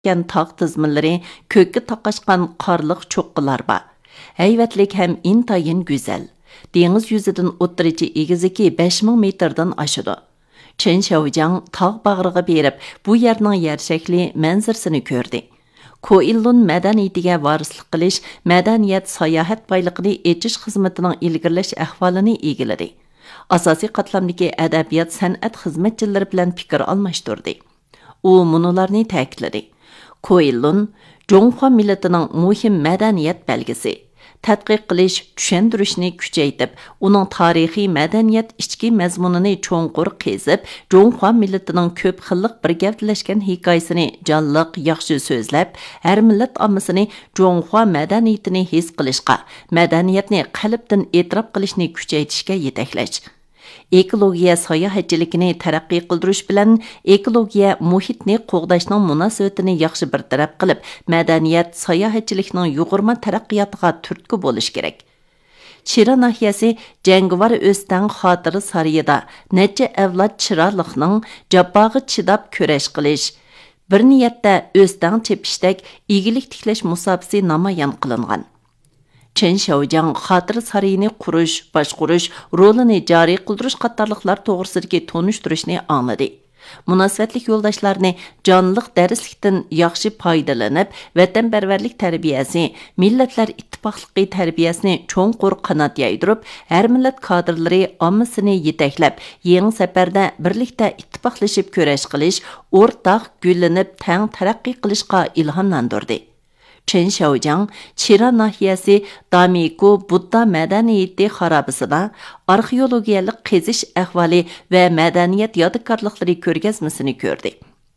tağ tizminlari, kökki taqaşqan qarlıq çoqqılar ba. Hayvatlik hem intayin güzel. Deniz yüzüdün o'ttirici egiziki 5000 metrdan aşıdı. Chen Xiaojiang tağ bağrığı berip, bu yerning yer şekli manzirsini gördü. Koillun madaniyatiga varislik qilish, madaniyat sayohat boyligini echish xizmatining ilgirlash ahvolini egiladi. Asosiy qatlamdagi adabiyot san'at xizmatchilari bilan fikr almashtirdi. U munolarni ta'kidladi. Koillun Jonghua millatining muhim madaniyat belgisi. Tadqiq qilish, tushuntirishni kuchaytib, uning tarixiy madaniyat ichki mazmunini cho'nqur qezib, Jonghua millatining ko'p xillik bir gavdalashgan hikoyasini jonliq, yaxshi so'zlab, har millat ommasini Jonghua madaniyatini his qilishga, madaniyatni qalbdan e'tirof qilishni kuchaytirishga yetaklash. Ekologiya sayohatchilikini taraqqiy qildirish bilan ekologiya muhitni qo'g'dashning munosabatini yaxshi bartaraf qilib, madaniyat sayohatchilikning yuqurma taraqqiyotiga turtki bo'lish kerak. Chira nahiyasi Jangivar O'stan xotiri sarayida necha avlod chiroqliqning jabbog'i chidab kurash qilish, bir niyatda O'stan chepishdak igilik tiklash musobaqasi namoyon qilingan. Chen Xiaojiang xotira sarayini qurish, boshqurish, rolini joriy qildirish qatorliqlar to'g'risidagi tonishtirishni angladi. Munosabatlik yo'ldoshlarni jonliq darslikdan yaxshi foydalanib, vatanparvarlik tarbiyasi, millatlar ittifoqligi tarbiyasini cho'nqur qanot yaydirib, har millat kadrlari ommasini yetaklab, yangi safarda birlikda ittifoqlashib kurash qilish, o'rtaq gullanib, tang taraqqiy qilishga ilhomlantirdi. Chen Xiaojiang Chira nahiyasi Damiku Budda madaniyati xarobasida arxeologiyalik qazish ahvoli va madaniyat yodgorliklari ko'rgazmasini ko'rdi.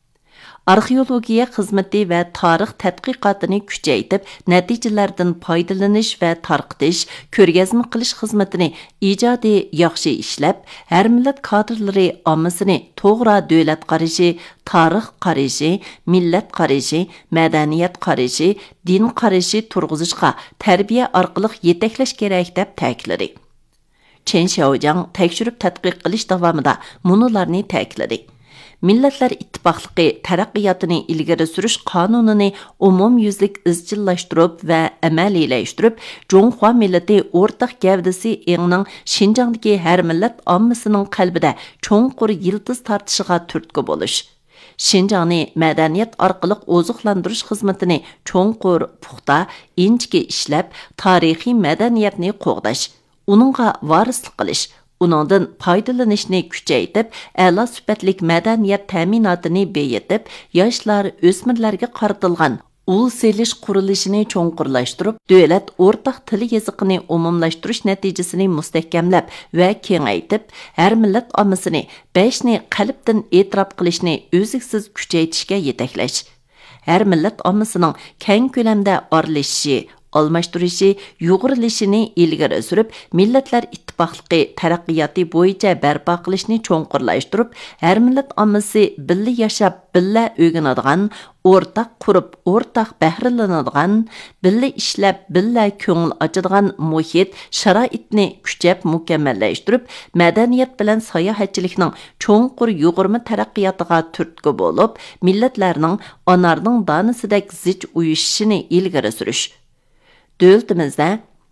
Arxeologiya xizmati va tarix tadqiqotini kuchaytirib, natijalardan foydalanish va tarqitish, ko'rgazma qilish xizmatini ijodiy yaxshi ishlab, har millat kadrlari ommasini to'g'ri davlat qarashi, tarix qarashi, millat qarashi, madaniyat qarashi, din qarashi turg'izishga tarbiya orqali yetaklash kerak deb ta'kidladi. Chen Xiaojiang tekshirib tadqiq qilish davomida munolarni ta'kidladi. Millatlar ittifoqligi taraqqiyotini ilgari surish qonunini umumyuzlik izchillashtirib va amaliyleştirib, Jonghua millati o'rtaq gavdasi engning Xinjiangdagi har millat ommasining qalbida cho'nqur yildiz tortishiga turtki bo'lish. Xinjiangni madaniyat orqali oziqlantirish xizmatini cho'nqur, puxta, inchki ishlab, tarixiy madaniyatni qo'g'dash, uningga varislik qilish, uningdan foydalanishni kuchaytirib, a'lo sifatlik madaniyat ta'minotini beyitib, yoshlar, o'smirlarga qaratilgan ul selish qurilishini cho'nqurlashtirib, davlat o'rtaq til yoziqini umumlashtirish natijasini mustahkamlab va kengaytib, har millat ommasini 5ni qalbdan e'tirof qilishni o'ziksiz kuchaytirishga yetaklash. Har millat ommasining keng ko'lamda oralishishi, almashtirishi, yugurilishini ilgari surib, millatlar ittifoqligi taraqqiyoti bo'yicha barpo qilishni cho'nqurlashtirib, har millat ommasi birga yashab, birga o'rganadigan, o'rtaq qurib, o'rtaq bahrilanadigan, birga ishlab, birga ko'ngil ochadigan muhit, sharoitni kuchab mukammallashtirib, madaniyat bilan sayohatchilikning cho'nqur yuqurma taraqqiyotiga turtki bo'lib, millatlarning onarning donisidek zich uyushishini ilgari surish. Davlatimizda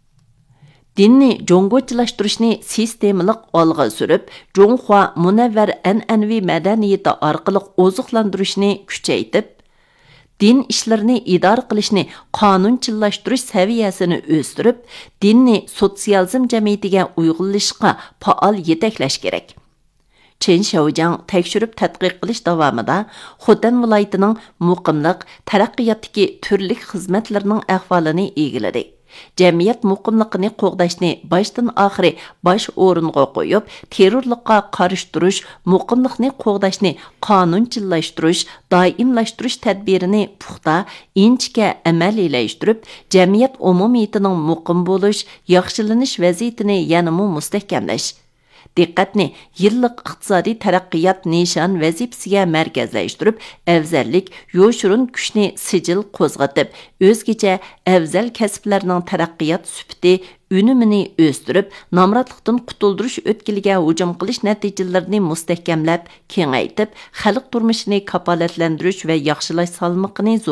dinni jo'ng'ochilashtirishni sistemalik olg'a surib, Jonghua munavvar an'anaviy madaniyati orqali oziqlantirishni kuchaytirib, din ishlarini idora qilishni qonunchilashtirish saviyasini o'stirib, dinni sotsializm jamiyatiga uyg'unlashishga faol yetaklash kerak. Chen Xiaojiang tekshirib tadqiq qilish davomida Xotan viloyatining muqimlik, taraqqiyotdagi turli xizmatlarning ahvolini egiladi. Jamiyat muqimligini qo'g'dashni boshdan oxiri bosh o'ringa qo'yib, terrorlikqa qarshi turish, muqimlikni qo'g'dashni qonunchilashtirish, doimlashtirish tadbirini puxta, inchga amaliyleştirib, jamiyat umumiyatining muqim bo'lish, yaxshilanish vaziyatini yanada mustahkamlash. Diqqatni yillik iqtisodiy taraqqiyot nishon vazifasiga markazlashtirib, afzallik, yo'shurun kuchni sijil qo'zg'atib, o'zgacha afzal kasblarning taraqqiyot sifati, unumini o'stirib, namratlıqdan qutuldirish o'tkiliga hujum qilish natijalarini mustahkamlab, kengaytib, xalq turmushini kafolatlantirish va yaxshilash salmoqini